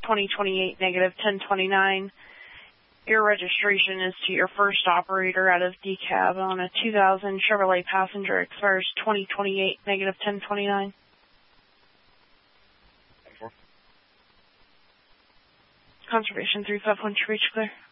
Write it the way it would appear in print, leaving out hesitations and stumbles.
2028 negative 1029. Your registration is to your first operator out of DCAB on a 2000 Chevrolet Passenger, expires 2028 negative 1029. Conservation 351 to reach clear.